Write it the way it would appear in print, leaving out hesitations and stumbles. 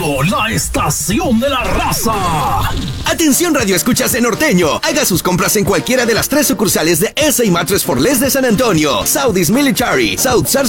contigo, la estación de la raza. Atención Radio Escuchas de Norteño. Haga sus compras en cualquiera de las 3 sucursales de SA Mattress for Less de San Antonio, Saudis Military, South